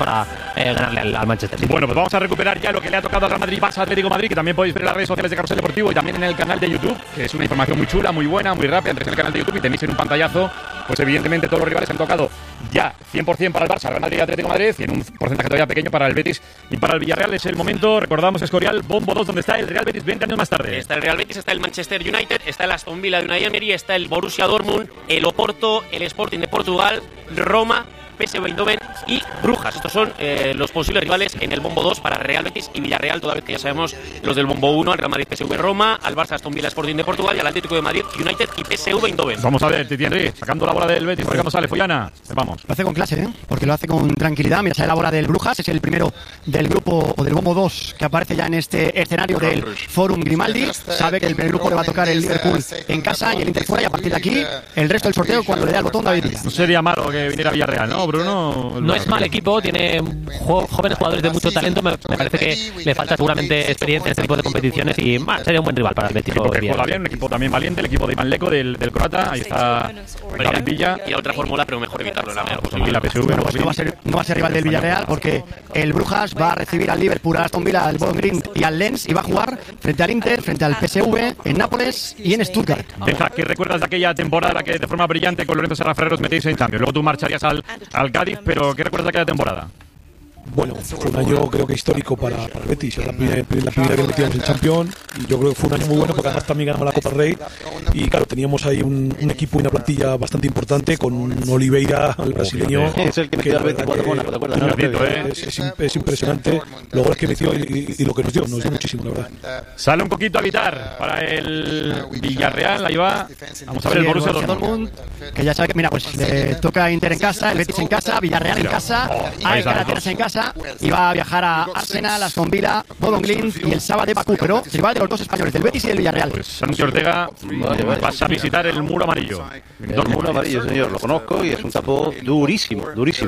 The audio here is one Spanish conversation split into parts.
para ganarle al Manchester City. Bueno, pues vamos a recuperar ya lo que le ha tocado al Real Madrid, Barça, Atlético de Madrid, que también podéis ver en las redes sociales de Carrusel Deportivo y también en el canal de YouTube, que es una información muy chula, muy buena, muy rápida. Entréis en el canal de YouTube y tenéis en un pantallazo, pues evidentemente todos los rivales han tocado ya 100% para el Barça, Real Madrid y Atlético de Madrid, y en un porcentaje todavía pequeño para el Betis y para el Villarreal. Es el momento, recordamos, Escorial, Bombo 2, donde está el Real Betis 20 años más tarde. Está el Real Betis, está el Manchester United, está el Aston Villa de Unai Emery, está el Borussia Dortmund, el Oporto, el Sporting de Portugal, Roma, PSV Eindhoven y Brujas. Estos son los posibles rivales en el Bombo 2 para Real Betis y Villarreal, toda vez que ya sabemos los del Bombo 1, al Real Madrid, PSV Roma, al Barça, Aston Villa, Sporting de Portugal y al Atlético de Madrid, United y PSV Eindhoven. Vamos a ver, Titi Henry, sacando la bola del Betis, por ejemplo, sale Follana. Vamos. Lo hace con clase, porque lo hace con tranquilidad. Mira, sale la bola del Brujas, es el primero del grupo o del Bombo 2 que aparece ya en este escenario del Forum Grimaldi. Sabe que el primer grupo le va a tocar el Liverpool en casa y el Inter fuera, y a partir de aquí el resto del sorteo cuando le dé al botón David Villa. No sería malo que viniera Villarreal, ¿no, Bruno? No es mal equipo, tiene jóvenes jugadores de mucho talento. Me parece que le falta seguramente experiencia en este tipo de competiciones y sería un buen rival para el Betis. Porque juega bien, un equipo también valiente, el equipo de Iván Leco, del croata. Ahí está David Villa. Y otra fórmula, pero mejor evitarlo en la medida Y la PSV. Bueno, pues no va a ser rival del Villarreal, porque el Brujas va a recibir al Liverpool, al Aston Villa, al Ballon Green y al Lens, y va a jugar frente al Inter, frente al PSV, en Nápoles y en Stuttgart. Deja, ¿qué recuerdas de aquella temporada en la que de forma brillante con Lorenzo Serra Ferrer os metéis en Champions? Luego tú marcharías al Cádiz, pero ¿qué recuerdas de aquella temporada? Bueno, fue un año creo que histórico para el Betis, la primera que metíamos en Champions, y yo creo que fue un año muy bueno porque además también ganamos la Copa del Rey y claro, teníamos ahí un equipo y una plantilla bastante importante con un Oliveira, el brasileño, es el que metió al Betis 4 goles, ¿te acuerdas? Es impresionante los goles que metió y lo que nos dio muchísimo, la verdad. Sale un poquito a evitar para el Villarreal, ahí va. Vamos a ver el Borussia Dortmund, que ya sabe que, mira, pues le toca Inter en casa, el Betis en casa, Villarreal en casa, hay Caracas en casa, y va a viajar a Arsenal, Aston Villa, Ballon Green y el Saba de Bakú, pero rival de los dos españoles, del Betis y del Villarreal. Pues Santi Ortega vas a visitar el muro amarillo. El muro amarillo, señor, lo conozco y es un campo durísimo.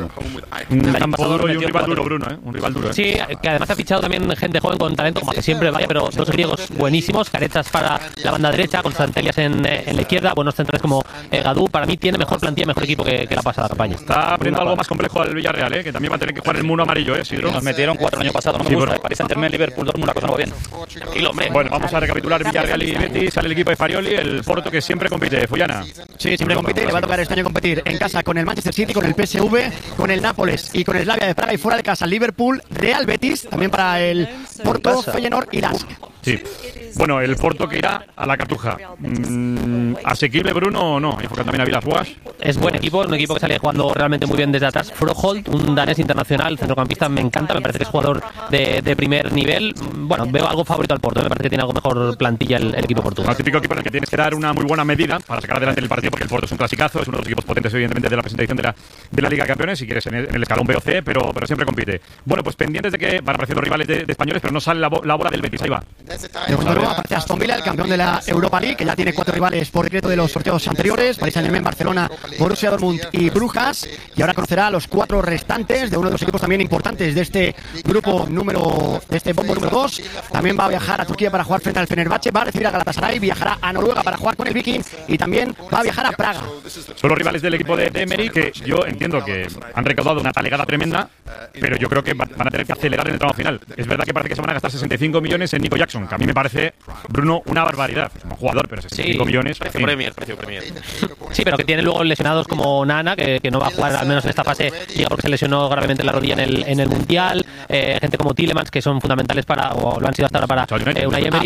Un campo duro y un rival duro, Bruno, un rival duro. Sí, que además ha fichado también gente joven con talento, como que siempre vaya, pero dos griegos buenísimos, Caretas para la banda derecha, con Santelias en la izquierda, buenos centrales como Gadú. Para mí tiene mejor plantilla, mejor equipo que la pasada campaña. Está poniendo algo más complejo al Villarreal, que también va a tener que jugar el muro amarillo, Sidro. Nos metieron 4 el año pasado, no me gusta. Paris Saint-Germain, Liverpool, Dortmund, una cosa no va bien. Bueno, vamos a recapitular Villarreal y Betis. Sale el equipo de Farioli, el Porto que siempre compite. Follana. Sí, siempre compite y le va a tocar este año competir en casa con el Manchester City, con el PSV, con el Nápoles y con el Slavia de Praga, y fuera de casa Liverpool, Real Betis, también para el Porto, Feyenoord y Lask. Sí. Bueno, el Porto que irá a la Cartuja. ¿Asequible, Bruno, o no? Enfocando también a Villas-Boas. Es buen equipo, un equipo que sale jugando realmente muy bien desde atrás. Froholt, un danés internacional, centrocampista, me encanta, me parece que es jugador de primer nivel. Bueno, veo algo favorito al Porto, me parece que tiene algo mejor plantilla el equipo portugués. Un típico equipo en el que tienes que dar una muy buena medida para sacar adelante el partido, porque el Porto es un clasicazo, es uno de los equipos potentes, evidentemente, de la presentación de la Liga de Campeones, si quieres en el escalón B o C, pero siempre compite. Bueno, pues pendientes de que van a aparecer los rivales de españoles, pero no sale la bola del Betis, ahí va. Aparece Aston Villa, el campeón de la Europa League, que ya tiene 4 rivales por decreto de los sorteos anteriores: Paris Saint-Germain, Barcelona, Borussia Dortmund y Brujas. Y ahora conocerá a los 4 restantes de uno de los equipos también importantes de este grupo de este bombo número 2. También va a viajar a Turquía para jugar frente al Fenerbahce, va a recibir a Galatasaray, viajará a Noruega para jugar con el Viking y también va a viajar a Praga. Son los rivales del equipo de Emery, que yo entiendo que han recaudado una talegada tremenda, pero yo creo que van a tener que acelerar en el tramo final. Es verdad que parece que se van a gastar 65 millones en Nico Jackson, que a mí me parece, Bruno, una barbaridad. Como jugador, pero 65 millones. Precio Premier. Sí, pero que tiene luego lesionados como Nana, que no va a jugar, al menos en esta fase, llega porque se lesionó gravemente la rodilla en el Mundial. Gente como Tielemans, que son fundamentales o lo han sido hasta ahora para Unai Emery.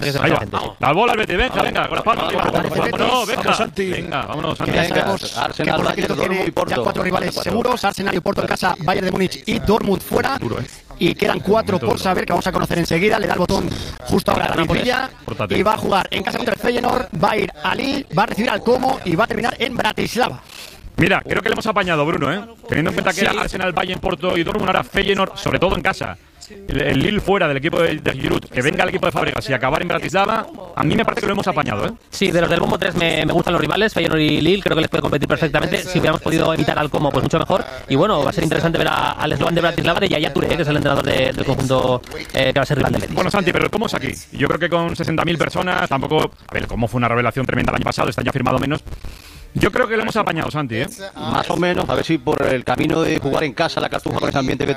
La bola al Betis, venga, con las palmas. Vámonos, Santi. Arsenal tiene ya 4 rivales seguros: Arsenal y Porto en casa, Bayern de Múnich y Dortmund fuera. Y quedan 4 por saber, que vamos a conocer enseguida. Le da el botón justo ahora a la Villa y va a jugar en casa contra el Feyenoord, va a ir a Lille, va a recibir al Como y va a terminar en Bratislava. Mira, creo que le hemos apañado, Bruno, teniendo en cuenta que era Arsenal, Bayern, Porto y Dortmund, ahora Feyenoord, sobre todo en casa. El Lille fuera del equipo de Giroud, que venga el equipo de Fábregas y acabar en Bratislava, a mí me parece que lo hemos apañado, Sí, de los del Bombo 3 me gustan los rivales, Feyenoord y Lille, creo que les puede competir perfectamente. Si hubiéramos podido evitar al Como, pues mucho mejor. Y bueno, va a ser interesante ver al eslovan de Bratislava, de Yaya Touré, que es el entrenador del conjunto que va a ser rival del Betis. Bueno, Santi, pero el Como es aquí. Yo creo que con 60.000 personas, tampoco... A ver, el Como fue una revelación tremenda el año pasado, este año ha firmado menos. Yo creo que lo hemos apañado, Santi, Más o menos, a ver si por el camino de jugar en casa la Cartuja con ese ambiente que